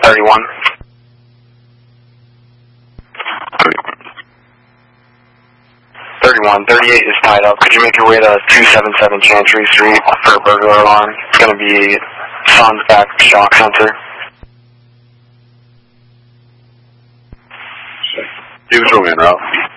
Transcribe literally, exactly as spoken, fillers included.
thirty-one. thirty-one. thirty-eight is tied up. Could you make your way to two seventy-seven Chantry Street for a burglar alarm? It's going to be Son's Back Shock Center. He was wrong in route.